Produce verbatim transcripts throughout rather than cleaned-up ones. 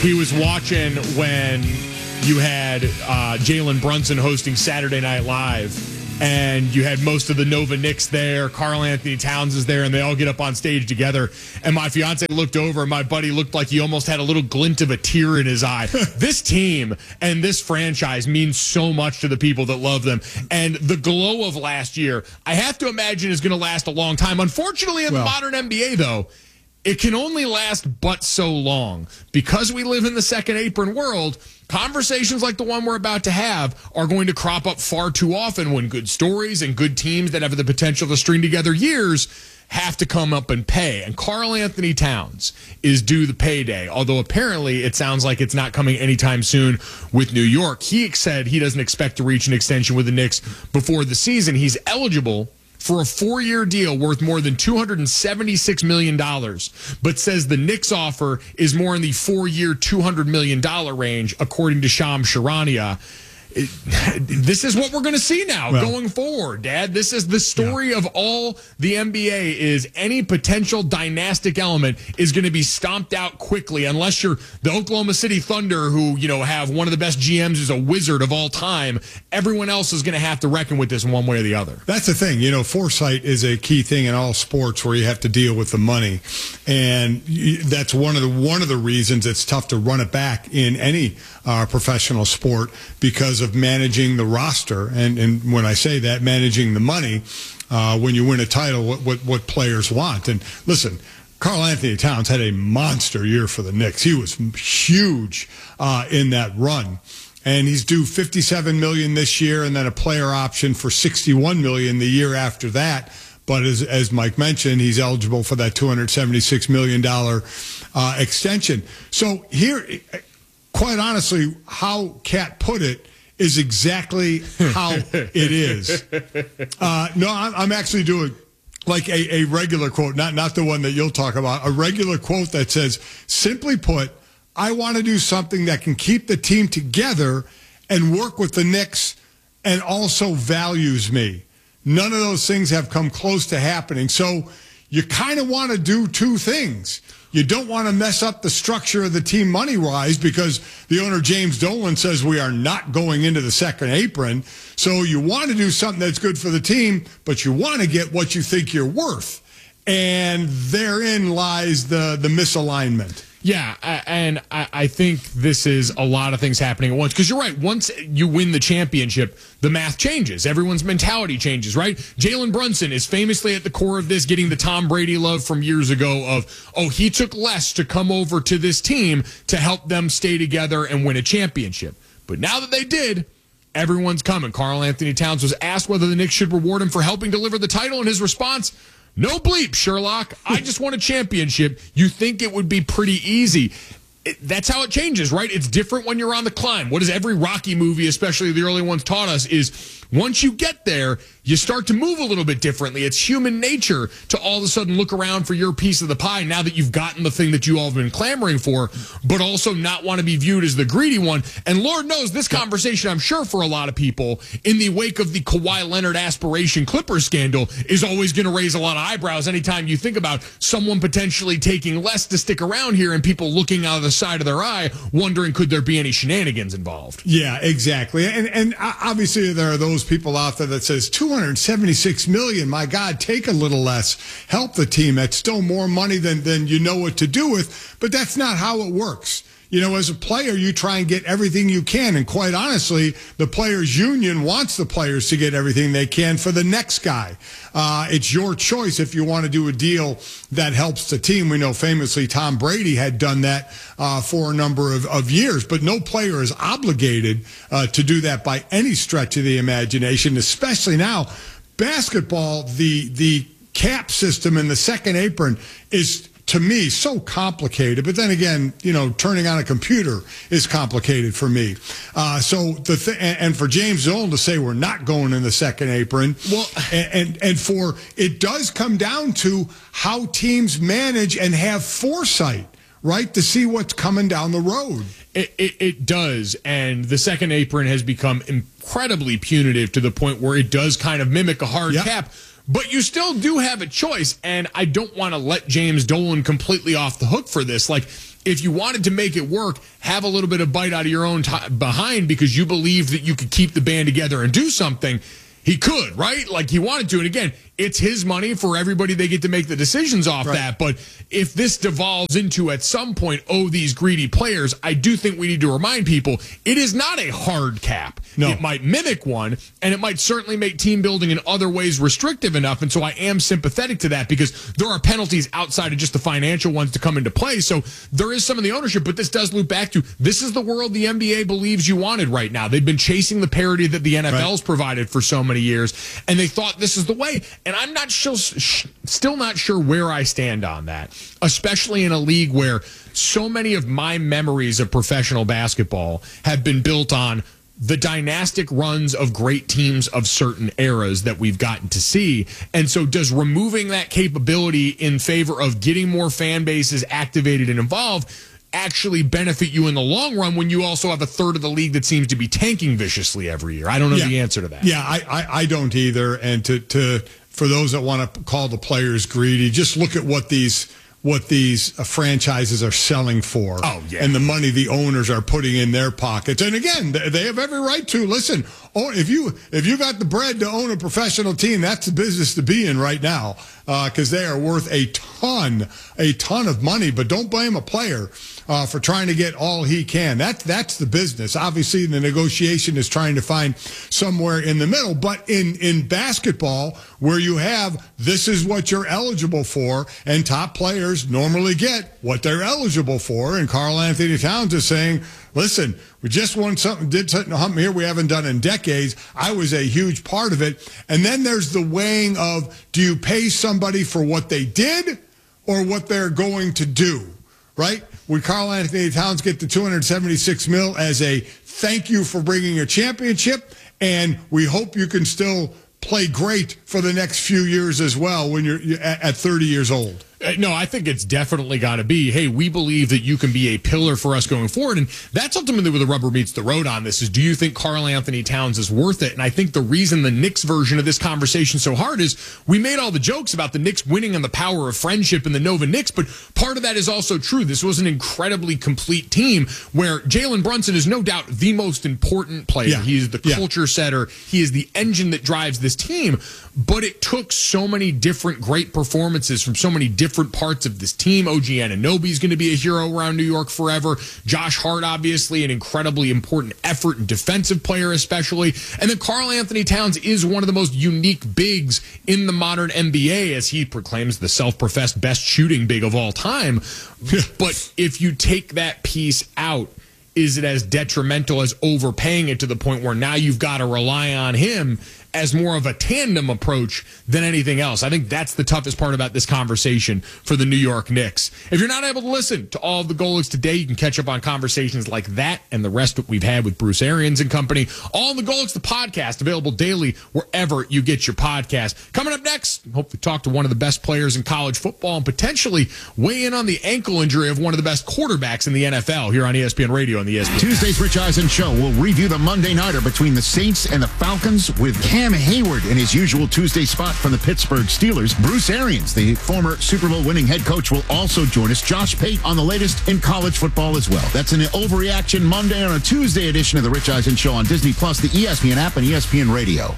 He was watching when you had uh, Jalen Brunson hosting Saturday Night Live, and you had most of the Nova Knicks there. Karl Anthony Towns is there, and they all get up on stage together. And my fiance looked over, and my buddy looked like he almost had a little glint of a tear in his eye. This team and this franchise means so much to the people that love them. And the glow of last year, I have to imagine, is going to last a long time. Unfortunately, in well, the modern N B A, though, it can only last but so long. Because we live in the second apron world, conversations like the one we're about to have are going to crop up far too often when good stories and good teams that have the potential to string together years have to come up and pay. And Karl Anthony Towns is due the payday, although apparently it sounds like it's not coming anytime soon with New York. He said he doesn't expect to reach an extension with the Knicks before the season. He's eligible for a four-year deal worth more than two hundred seventy-six million dollars, but says the Knicks offer is more in the four-year, two hundred million dollars range, according to Shams Charania. It, this is what we're going to see now well, going forward, Dad. This is the story yeah. of all the N B A is any potential dynastic element is going to be stomped out quickly unless you're the Oklahoma City Thunder, who, you know, have one of the best G Ms who's a wizard of all time. Everyone else is going to have to reckon with this in one way or the other. That's the thing. You know, foresight is a key thing in all sports where you have to deal with the money. And that's one of the one of the reasons it's tough to run it back in any uh, professional sport, because of managing the roster. And, and when I say that, managing the money, uh, when you win a title, what, what, what players want. And listen, Karl Anthony Towns had a monster year for the Knicks. He was huge uh, in that run. And he's due fifty-seven million dollars this year and then a player option for sixty-one million dollars the year after that. But as, as Mike mentioned, he's eligible for that two hundred seventy-six million dollars uh, extension. So here, quite honestly, how Cat put it is exactly how it is. Uh, no, I'm, I'm actually doing like a, a regular quote, not, not the one that you'll talk about, a regular quote that says, simply put, I want to do something that can keep the team together and work with the Knicks and also values me. None of those things have come close to happening. So you kind of want to do two things. You don't want to mess up the structure of the team money-wise, because the owner, James Dolan, says we are not going into the second apron. So you want to do something that's good for the team, but you want to get what you think you're worth. And therein lies the, the misalignment. Yeah, and I think this is a lot of things happening at once. Because you're right, once you win the championship, the math changes. Everyone's mentality changes, right? Jalen Brunson is famously at the core of this, getting the Tom Brady love from years ago of, oh, he took less to come over to this team to help them stay together and win a championship. But now that they did, everyone's coming. Karl Anthony Towns was asked whether the Knicks should reward him for helping deliver the title, and his response, no bleep, Sherlock. I just won a championship. You think it would be pretty easy. It, that's how it changes, right? It's different when you're on the climb. What does every Rocky movie, especially the early ones, taught us is once you get there, you start to move a little bit differently. It's human nature to all of a sudden look around for your piece of the pie now that you've gotten the thing that you all have been clamoring for, but also not want to be viewed as the greedy one. And Lord knows this conversation, I'm sure for a lot of people, in the wake of the Kawhi Leonard aspiration Clippers scandal, is always going to raise a lot of eyebrows anytime you think about someone potentially taking less to stick around here and people looking out of the side of their eye wondering, could there be any shenanigans involved? Yeah, exactly. And, and obviously there are those people out there that says two hundred seventy-six million dollars, my God, take a little less, help the team. That's still more money than, than you know what to do with, but that's not how it works. You know, as a player, you try and get everything you can, and quite honestly, the players' union wants the players to get everything they can for the next guy. Uh, it's your choice if you want to do a deal that helps the team. We know famously Tom Brady had done that uh, for a number of, of years, but no player is obligated uh, to do that by any stretch of the imagination, especially now. Basketball, the the cap system in the second apron is, to me, so complicated. But then again, you know, turning on a computer is complicated for me. Uh, so the th- and for James Dolan to say we're not going in the second apron, well, and, and and for it does come down to how teams manage and have foresight, right, to see what's coming down the road. It, it, it does, and the second apron has become incredibly punitive to the point where it does kind of mimic a hard yep. cap. But you still do have a choice, and I don't want to let James Dolan completely off the hook for this. Like, if you wanted to make it work, have a little bit of bite out of your own t- behind because you believed that you could keep the band together and do something, he could, right? Like he wanted to. And again, it's his money for everybody. They get to make the decisions off right. that. But if this devolves into at some point, oh, these greedy players, I do think we need to remind people it is not a hard cap. No. It might mimic one, and it might certainly make team building in other ways restrictive enough. And so I am sympathetic to that because there are penalties outside of just the financial ones to come into play. So there is some of the ownership, but this does loop back to this is the world the N B A believes you wanted right now. They've been chasing the parity that the N F L's right. provided for so many years, and they thought this is the way. And I'm not sure, still not sure where I stand on that, especially in a league where so many of my memories of professional basketball have been built on the dynastic runs of great teams of certain eras that we've gotten to see. And so does removing that capability in favor of getting more fan bases activated and involved actually benefit you in the long run when you also have a third of the league that seems to be tanking viciously every year? I don't know yeah. the answer to that. Yeah, I, I, I don't either. And to, to for those that want to call the players greedy, just look at what these what these uh, franchises are selling for. Oh, yeah. And the money the owners are putting in their pockets. And again, they have every right to. Listen, oh, if you if you got the bread to own a professional team, that's the business to be in right now because uh, they are worth a ton, a ton of money. But don't blame a player uh, for trying to get all he can. That, that's the business. Obviously, the negotiation is trying to find somewhere in the middle. But in, in basketball, where you have this is what you're eligible for, and top players normally get what they're eligible for, and Karl Anthony Towns is saying, listen, we just won something, did something here we haven't done in decades. I was a huge part of it. And then there's the weighing of, do you pay somebody for what they did or what they're going to do, right? Would Karl Anthony Towns get the two hundred seventy-six mil as a thank you for bringing a championship, and we hope you can still play great for the next few years as well when you're at thirty years old? No, I think it's definitely got to be, hey, we believe that you can be a pillar for us going forward. And that's ultimately where the rubber meets the road on this is, do you think Karl Anthony Towns is worth it? And I think the reason the Knicks version of this conversation is so hard is we made all the jokes about the Knicks winning and the power of friendship and the Nova Knicks, but part of that is also true. This was an incredibly complete team where Jalen Brunson is no doubt the most important player. Yeah. He is the yeah. culture setter. He is the engine that drives this team. But it took so many different great performances from so many different parts of this team. O G Anunoby is going to be a hero around New York forever. Josh Hart, obviously, an incredibly important effort and defensive player especially. And then Karl Anthony Towns is one of the most unique bigs in the modern N B A, as he proclaims the self-professed best shooting big of all time. But if you take that piece out, is it as detrimental as overpaying it to the point where now you've got to rely on him as more of a tandem approach than anything else? I think that's the toughest part about this conversation for the New York Knicks. If you're not able to listen to all of the Golics today, you can catch up on conversations like that and the rest that we've had with Bruce Arians and company. All in the Golics, the podcast, available daily wherever you get your podcast. Coming up next, hopefully talk to one of the best players in college football and potentially weigh in on the ankle injury of one of the best quarterbacks in the N F L here on E S P N Radio and the E S P N. Tuesday's Rich Eisen Show will review the Monday nighter between the Saints and the Falcons with Cam Hayward in his usual Tuesday spot from the Pittsburgh Steelers. Bruce Arians, the former Super Bowl winning head coach, will also join us. Josh Pate on the latest in college football as well. That's an Overreaction Monday on a Tuesday edition of the Rich Eisen Show on Disney Plus, the E S P N app, and E S P N Radio.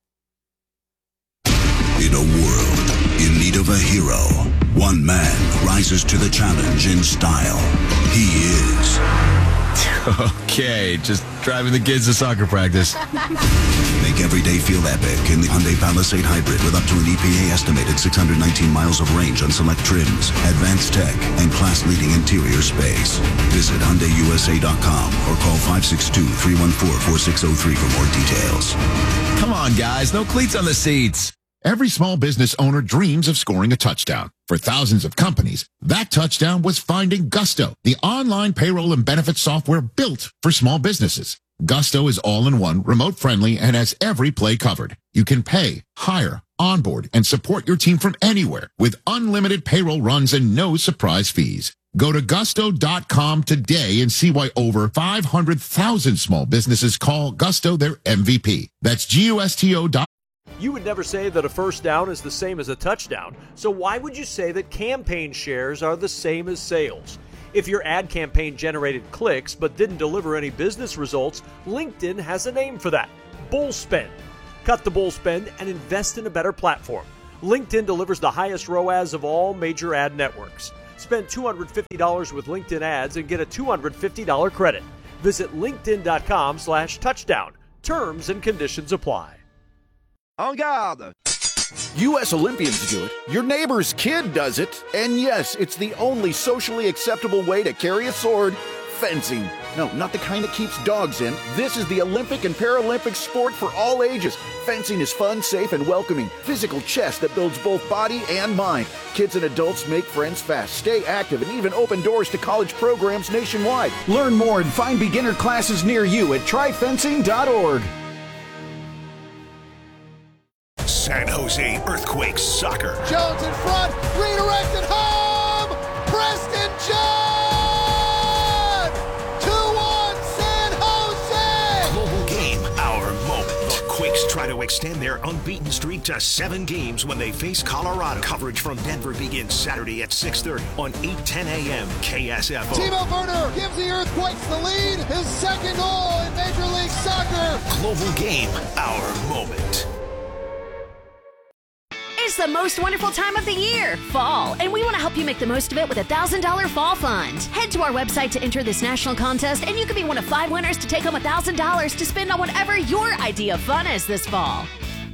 In a world in need of a hero, one man rises to the challenge in style. He is... Okay, just driving the kids to soccer practice. Make every day feel epic in the Hyundai Palisade Hybrid with up to an E P A-estimated six hundred nineteen miles of range on select trims, advanced tech, and class-leading interior space. Visit Hyundai U S A dot com or call five six two, three one four, four six zero three for more details. Come on, guys, no cleats on the seats. Every small business owner dreams of scoring a touchdown. For thousands of companies, that touchdown was finding Gusto, the online payroll and benefits software built for small businesses. Gusto is all-in-one, remote-friendly, and has every play covered. You can pay, hire, onboard, and support your team from anywhere with unlimited payroll runs and no surprise fees. Go to gusto dot com today and see why over five hundred thousand small businesses call Gusto their M V P. That's G U S T O dot com. You would never say that a first down is the same as a touchdown, so why would you say that campaign shares are the same as sales? If your ad campaign generated clicks but didn't deliver any business results, LinkedIn has a name for that: bull spend. Cut the bull spend and invest in a better platform. LinkedIn delivers the highest R O A S of all major ad networks. Spend two hundred fifty dollars with LinkedIn ads and get a two hundred fifty dollars credit. Visit linkedin.com slash touchdown. Terms and conditions apply. En garde! U S Olympians do it, your neighbor's kid does it, and yes, it's the only socially acceptable way to carry a sword: fencing. No, not the kind that keeps dogs in. This is the Olympic and Paralympic sport for all ages. Fencing is fun, safe, and welcoming. Physical chess that builds both body and mind. Kids and adults make friends fast, stay active, and even open doors to college programs nationwide. Learn more and find beginner classes near you at try fencing dot org. San Jose Earthquakes soccer. Jones in front, redirected home! Preston John! two one San Jose! Global game, our moment. The Quakes try to extend their unbeaten streak to seven games when they face Colorado. Coverage from Denver begins Saturday at six thirty on eight ten a.m. K S F O. Timo Werner gives the Earthquakes the lead. His second goal in Major League Soccer. Global game, our moment. It's the most wonderful time of the year, fall, and we want to help you make the most of it with a one thousand dollars fall fund. Head to our website to enter this national contest, and you could be one of five winners to take home one thousand dollars to spend on whatever your idea of fun is this fall.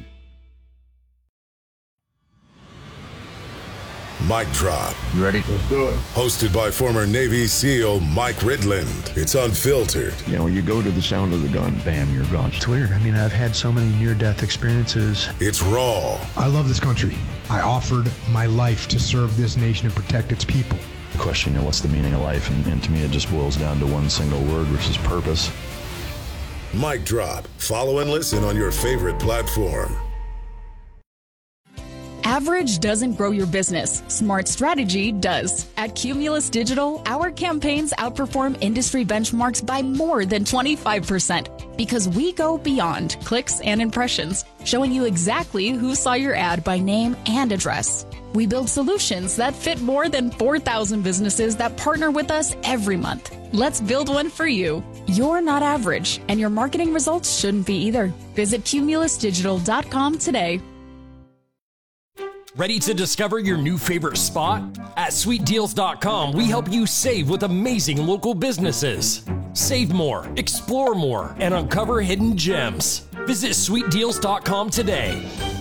Mic Drop. You ready? Let's do it. Hosted by former Navy SEAL Mike Ridland. It's unfiltered. You know, you go to the sound of the gun, bam, you're gone. It's weird. I mean, I've had so many near-death experiences. It's raw. I love this country. I offered my life to serve this nation and protect its people. The question, you know, what's the meaning of life? And, and to me, it just boils down to one single word, which is purpose. Mic Drop. Follow and listen on your favorite platform. Average doesn't grow your business. Smart strategy does. At Cumulus Digital, our campaigns outperform industry benchmarks by more than twenty-five percent because we go beyond clicks and impressions, showing you exactly who saw your ad by name and address. We build solutions that fit more than four thousand businesses that partner with us every month. Let's build one for you. You're not average, and your marketing results shouldn't be either. Visit cumulus digital dot com today. Ready to discover your new favorite spot? At sweet deals dot com, we help you save with amazing local businesses. Save more, explore more, and uncover hidden gems. Visit sweet deals dot com today.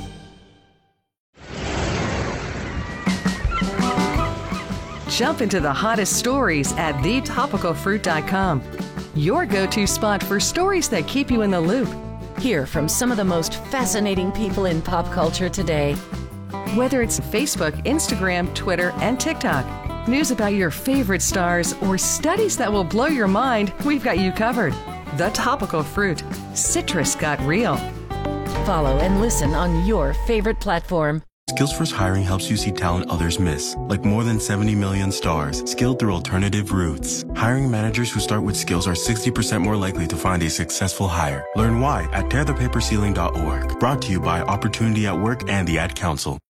Jump into the hottest stories at the topical fruit dot com. Your go-to spot for stories that keep you in the loop. Hear from some of the most fascinating people in pop culture today. Whether it's Facebook, Instagram, Twitter, and TikTok, news about your favorite stars, or studies that will blow your mind, we've got you covered. The Topical Fruit. Citrus got real. Follow and listen on your favorite platform. Skillsforce Hiring helps you see talent others miss, like more than seventy million stars, skilled through alternative routes. Hiring managers who start with skills are sixty percent more likely to find a successful hire. Learn why at tear the paper ceiling dot org. Brought to you by Opportunity at Work and the Ad Council.